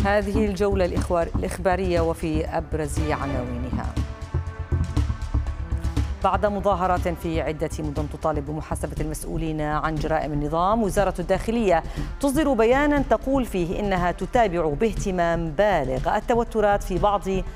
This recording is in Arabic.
هذه الجولة الإخبارية وفي أبرز عناوينها. بعد مظاهرات في عدة مدن تطالب بمحاسبة المسؤولين عن جرائم النظام، وزارة الداخلية تصدر بيانا تقول فيه إنها تتابع باهتمام بالغ التوترات في بعض